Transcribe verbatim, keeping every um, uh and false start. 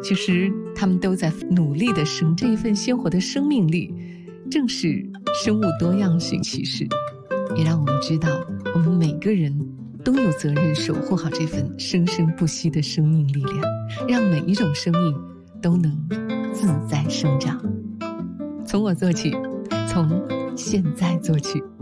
其实他们都在努力地生这一份鲜活的生命力，正是生物多样性启示，也让我们知道我们每个人都有责任守护好这份生生不息的生命力量，让每一种生命都能自在生长。从我做起，从现在做起。